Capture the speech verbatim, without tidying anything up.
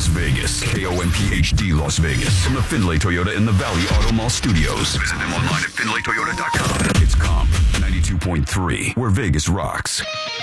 Las Vegas. K O M P H D Las Vegas. From the Findlay Toyota in the Valley Auto Mall Studios. Visit them online at Findlay Toyota dot com. It's Comp ninety-two point three, where Vegas rocks.